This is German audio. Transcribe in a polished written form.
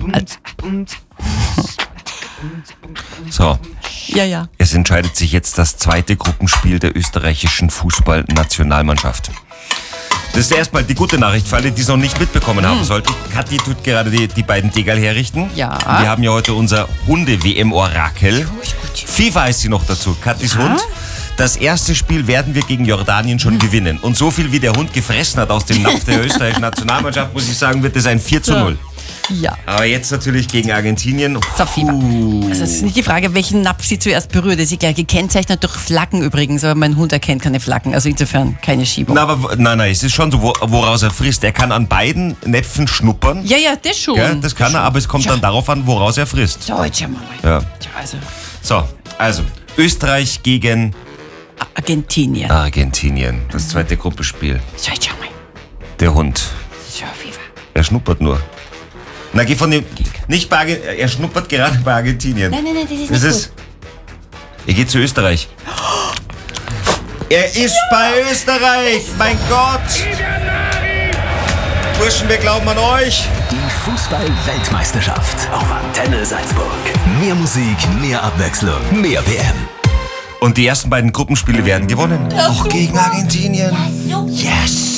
So. Ja. Es entscheidet sich jetzt das zweite Gruppenspiel der österreichischen Fußballnationalmannschaft. Das ist erstmal die gute Nachricht für alle, die es noch nicht mitbekommen haben sollten. Kathi tut gerade die beiden Degerl herrichten. Ja. Wir haben ja heute unser Hunde-WM-Orakel. FIFA heißt sie noch dazu, Kathis Hund. Das erste Spiel werden wir gegen Jordanien schon gewinnen. Und so viel wie der Hund gefressen hat aus dem Napf der österreichischen Nationalmannschaft, muss ich sagen, wird es ein 4:0. Ja. Aber jetzt natürlich gegen Argentinien. Also es ist nicht die Frage, welchen Napf sie zuerst berührt. Sie ist gleich gekennzeichnet durch Flaggen übrigens, aber mein Hund erkennt keine Flaggen. Also insofern keine Schiebung. Nein, es ist schon so, woraus er frisst. Er kann an beiden Näpfen schnuppern. Ja, das schon. Ja, das kann er, aber es kommt dann darauf an, woraus er frisst. So, jetzt schauen wir mal. Ja. Also, Österreich gegen Argentinien. Das zweite Gruppenspiel. So, jetzt schauen wir. Der Hund. So, FIFA. Er schnuppert nur. Na, geh von dem. Nicht bei Argentinien. Er schnuppert gerade bei Argentinien. Nein, das ist nicht gut. Er geht zu Österreich. Er ist bei Österreich! Mein Gott! Burschen, wir glauben an euch! Die Fußball-Weltmeisterschaft auf Antenne Salzburg. Mehr Musik, mehr Abwechslung, mehr WM. Und die ersten beiden Gruppenspiele werden gewonnen. Auch gegen Argentinien. Yes!